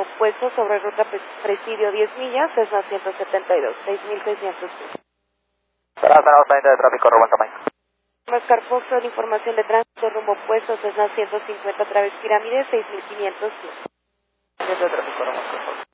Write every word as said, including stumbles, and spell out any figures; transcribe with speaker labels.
Speaker 1: rumbo Puesto sobre ruta Presidio diez millas, Cessna ciento setenta y dos, seis mil seiscientos pies.
Speaker 2: Tenemos pendiente de tráfico, rumbo Tamay.
Speaker 1: Oscar Foxtrot, información de tránsito, rumbo Puesto, Cessna ciento cincuenta, Traves Pirámides, seis mil quinientos pies.
Speaker 2: Pendiente de tráfico, rumbo